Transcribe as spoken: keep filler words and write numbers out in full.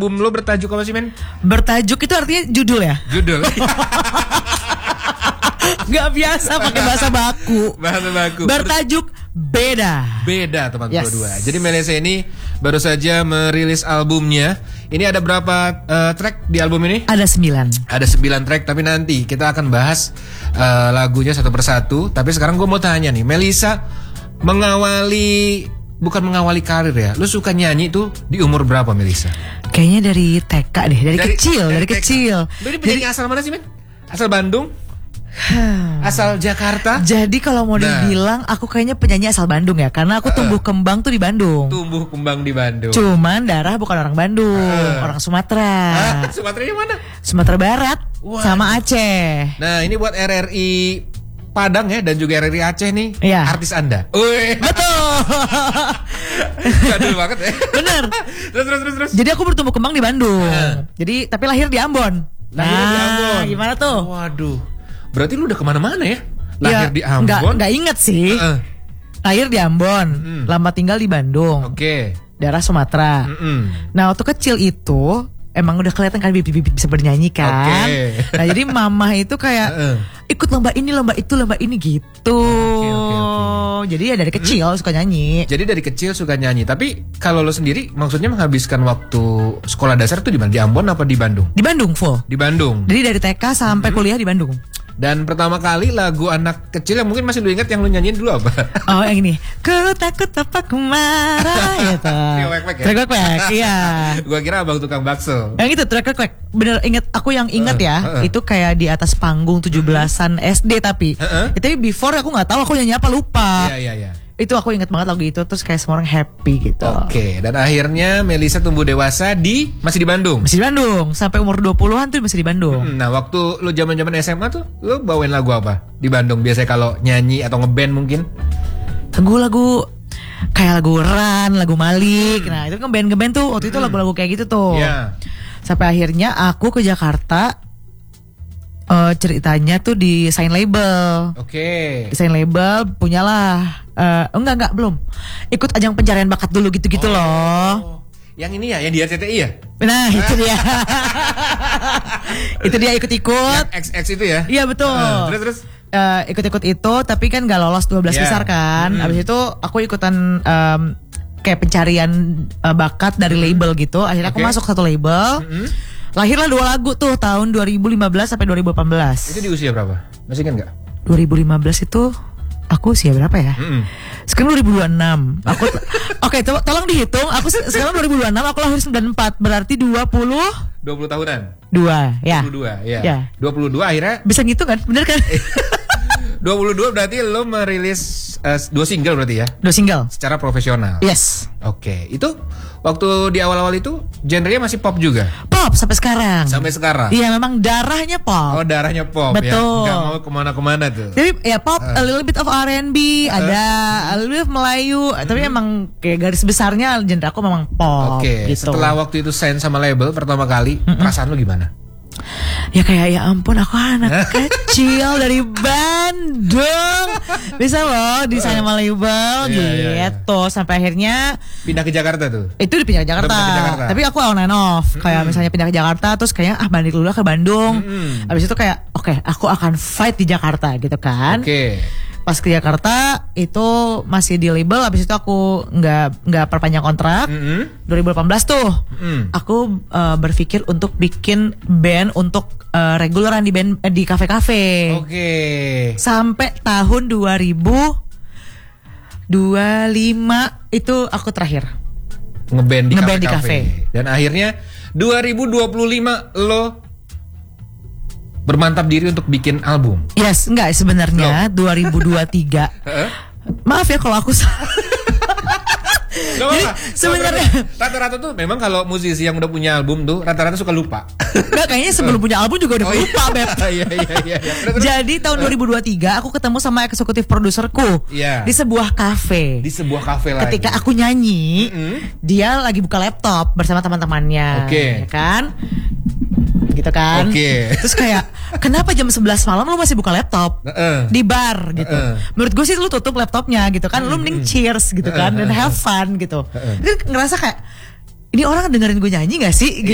album lo bertajuk apa sih, men? Bertajuk itu artinya judul ya? Judul. Gak biasa pakai bahasa baku. Bahasa baku. Bertajuk Beda. Beda teman Yes. berdua. Jadi Melisa ini baru saja merilis albumnya. Ini ada berapa uh, track di album ini? Ada sembilan. Ada sembilan track, tapi nanti kita akan bahas uh, lagunya satu persatu. Tapi sekarang gue mau tanya nih, Melisa mengawali, bukan mengawali karir ya, lu suka nyanyi tuh di umur berapa, Melisa? Kayaknya dari T K deh, dari, Dari- kecil, dari dari, T K. kecil. Lu ini penyanyi asal mana sih, men? Asal Bandung? Asal Jakarta? Jadi kalau mau Nah. dibilang aku kayaknya penyanyi asal Bandung ya, karena aku tumbuh kembang tuh di Bandung. Tumbuh kembang di Bandung. Cuman darah bukan orang Bandung, Uh. orang Sumatera. Ah, Sumateranya mana? Sumatera Barat Wah. sama Aceh. Nah, ini buat R R I Padang ya, dan juga R R I Aceh nih. Iya. Artis Anda. Wih. Betul. Jadul banget ya. Bener. Terus terus terus terus. Jadi aku bertumbuh kembang di Bandung. Uh. Jadi tapi lahir di Ambon. Lahir di Ambon. Gimana tuh? Waduh. Berarti lu udah kemana-mana ya? Lahir Ya, di Ambon. Nggak, nggak inget sih. Heeh. Lahir di Ambon, Mm. lama tinggal di Bandung, Oke. daerah Sumatera. Mm-mm. Nah waktu kecil itu emang udah kelihatan kan bibit-bibit bisa bernyanyi kan. Oke. Nah jadi mama itu kayak Heeh. ikut lomba ini, lomba itu, lomba ini gitu. Oke, oke, Jadi ya dari kecil suka nyanyi. Jadi dari kecil suka nyanyi. Tapi kalau lo sendiri maksudnya menghabiskan waktu sekolah dasar tuh di mana? Di Ambon apa di Bandung? Di Bandung full. Di Bandung. Jadi dari T K sampai kuliah di Bandung. Dan pertama kali lagu anak kecil yang mungkin masih lu ingat yang lu nyanyiin dulu apa? Oh yang ini. Ku takut apa ku marah gitu. Trio Wek-Wek ya? Trio Wek-Wek, iya. Gua kira abang tukang bakso. Yang itu Trio Wek-Wek. Bener inget, aku yang inget Uh, ya. uh, uh. Itu kayak di atas panggung tujuh belasan S D tapi. Uh, uh. Ya, tapi before aku gak tahu aku nyanyi apa, lupa. Iya iya iya. Itu aku inget banget lagu itu. Terus kayak semua orang happy gitu. Oke, dan akhirnya Melisa tumbuh dewasa di masih di Bandung. Masih di Bandung. Sampai umur dua puluhan tuh masih di Bandung. Hmm, Nah, waktu lu zaman-zaman S M A tuh, lu bawain lagu apa di Bandung? Biasanya kalau nyanyi atau ngeband mungkin? Lagu-lagu kayak lagu Ran, lagu Malik. Nah itu kan band-ngeband tuh. Waktu itu lagu-lagu kayak gitu tuh. Iya. Sampai akhirnya aku ke Jakarta. eh, ceritanya tuh di sign label. Oke. Desain label punyalah eh enggak enggak belum ikut ajang pencarian bakat dulu gitu-gitu Oh. loh. Yang ini ya, yang di R C T I ya? Nah itu dia. Itu dia ikut-ikut. Yang X X itu ya? Iya betul. Uh, terus terus. Eh, ikut-ikut itu tapi kan gak lolos dua belas Yeah. besar kan. Hmm. Abis itu aku ikutan em, kayak pencarian eh, bakat dari label gitu. Akhirnya aku Oke. masuk satu label. Mm-mm. Lahirlah dua lagu tuh tahun dua ribu lima belas sampai dua ribu delapan belas. Itu di usia berapa? Masih kan nggak? dua ribu lima belas itu aku usia berapa ya? Mm-mm. Sekarang dua ribu dua puluh enam. Aku Oke, to- tolong dihitung. Aku se- sekarang dua ribu dua puluh enam, aku lahir sembilan puluh empat, berarti dua puluh dua puluh tahunan. dua, ya. dua puluh dua, ya. Ya. dua puluh dua akhirnya Bisa ngitung kan? Bener kan? dua puluh dua berarti lo merilis eh, dua single berarti ya? Dua single. Secara profesional. Yes. Oke, itu waktu di awal-awal itu genrenya masih pop juga Pop sampai sekarang. sampai sekarang. Iya, memang darahnya pop. Oh, darahnya pop ya. Betul. Nggak mau kemana-kemana tuh. Jadi ya pop, a little bit of R and B, ada a little bit of Melayu, tapi emang kayak garis besarnya genre aku memang pop. Oke, gitu. setelah waktu itu sign sama label pertama kali, perasaan lo gimana? Ya kayak ya ampun aku anak kecil dari Bandung bisa loh desain sama label Iya, iya, iya. gitu. Sampai akhirnya Pindah ke Jakarta tuh. itu di pindah ke Jakarta. Pindah ke Jakarta. Tapi aku on and off. Kayak misalnya pindah ke Jakarta terus kayaknya ah balik dulu lah ke Bandung. Mm-mm. Habis itu kayak oke aku akan fight di Jakarta gitu kan. Oke. Pas ke Jakarta itu masih di label. Habis itu aku nggak nggak perpanjang kontrak. Mm-mm. dua ribu delapan belas tuh Mm. aku uh, berpikir untuk bikin band untuk uh, reguleran di band eh, di kafe-kafe. Oke. Sampai tahun dua ribu dua puluh lima itu aku terakhir. Ngeband di Ngeband di kafe-kafe. kafe. Dan akhirnya dua ribu dua puluh lima lo bermantap diri untuk bikin album. Yes, enggak sebenarnya dua ribu dua puluh tiga. Heeh. Maaf ya kalau aku salah. Gak Jadi, apa-apa. sebenarnya- rata-rata tuh memang kalau musisi yang udah punya album tuh rata-rata suka lupa. Enggak, kayaknya sebelum punya album juga udah Oh, iya. lupa, Beb. Iya iya iya. iya. Terus, terus. Jadi tahun dua ribu dua puluh tiga aku ketemu sama eksekutif produserku Iya. di sebuah kafe. Di sebuah kafe lagi. Ketika aku nyanyi, Mm-mm. dia lagi buka laptop bersama teman-temannya, Oke. ya kan? Gitu kan? Oke. Terus kayak, kenapa jam sebelas malam lu masih buka laptop? Heeh. Di bar gitu. Heeh. Menurut gue sih lu tutup laptopnya gitu kan, lu mending cheers gitu kan dan have fun gitu. Jadi ngerasa kayak ini orang dengerin gue nyanyi gak sih?